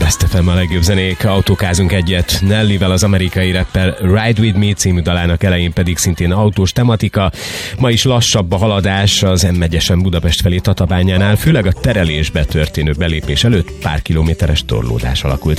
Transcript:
Last FM a legjobb zenék, autókázunk egyet Nellyvel, az amerikai rapper Ride With Me című dalának elején pedig szintén autós tematika. Ma is lassabb a haladás az M1-esen Budapest felé Tatabányánál, főleg a terelésbe történő belépés előtt pár kilométeres torlódás alakult